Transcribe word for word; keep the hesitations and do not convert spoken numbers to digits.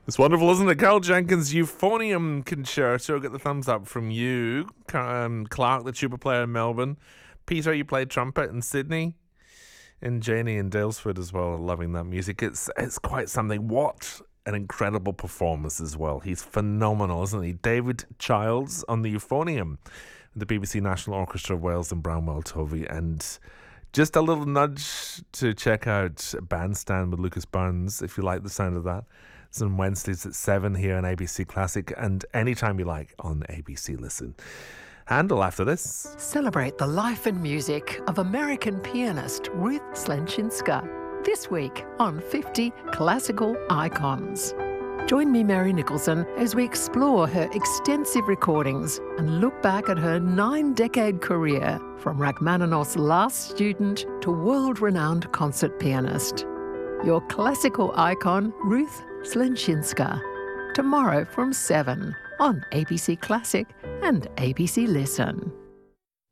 It's wonderful, isn't it? Carl Jenkins' Euphonium Concerto. Get the thumbs up from you. Um, Clark, the tuba player in Melbourne. Peter, you played trumpet in Sydney. And Janie in Daylesford as well, loving that music. It's it's quite something. What an incredible performance as well. He's phenomenal, isn't he? David Childs on the Euphonium, the B B C National Orchestra of Wales and Brownwell Tovey. And just a little nudge to check out Bandstand with Lucas Burns if you like the sound of that. It's on Wednesdays at seven here on A B C Classic and anytime you like on A B C Listen. Handle after this. Celebrate the life and music of American pianist Ruth Slenczynska this week on fifty Classical Icons. Join me, Mary Nicholson, as we explore her extensive recordings and look back at her nine-decade career from Rachmaninoff's last student to world-renowned concert pianist. Your classical icon, Ruth Slenczynska. Tomorrow from seven on A B C Classic and A B C Listen.